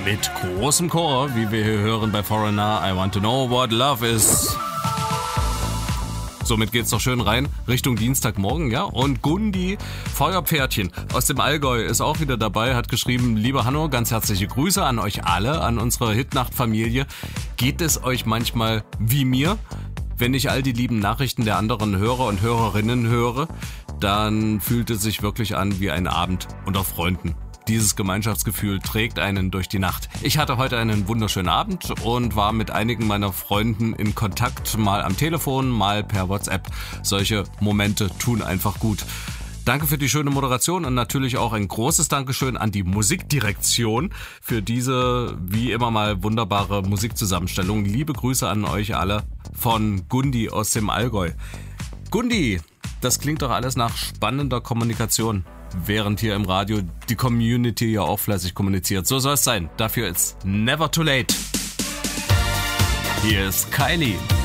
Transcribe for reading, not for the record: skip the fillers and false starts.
mit großem Chor, wie wir hier hören bei Foreigner, I Want to Know What Love Is. Somit geht's doch schön rein Richtung Dienstagmorgen, ja? Und Gundi Feuerpferdchen aus dem Allgäu ist auch wieder dabei, hat geschrieben: Lieber Hanno, ganz herzliche Grüße an euch alle, an unsere Hitnacht-Familie. Geht es euch manchmal wie mir? Wenn ich all die lieben Nachrichten der anderen Hörer und Hörerinnen höre, dann fühlt es sich wirklich an wie ein Abend unter Freunden. Dieses Gemeinschaftsgefühl trägt einen durch die Nacht. Ich hatte heute einen wunderschönen Abend und war mit einigen meiner Freunden in Kontakt, mal am Telefon, mal per WhatsApp. Solche Momente tun einfach gut. Danke für die schöne Moderation und natürlich auch ein großes Dankeschön an die Musikdirektion für diese, wie immer mal, wunderbare Musikzusammenstellung. Liebe Grüße an euch alle von Gundi aus dem Allgäu. Gundi, das klingt doch alles nach spannender Kommunikation, während hier im Radio die Community ja auch fleißig kommuniziert. So soll es sein. Dafür ist never too late. Hier ist Kylie.